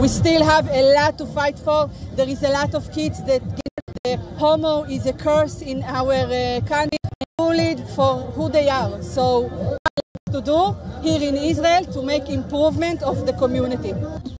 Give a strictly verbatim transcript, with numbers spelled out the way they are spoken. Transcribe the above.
We still have a lot to fight for. There is a lot of kids that get the homo is a curse in our uh, country, bullied for who they are. So what to do here in Israel to make improvement of the community.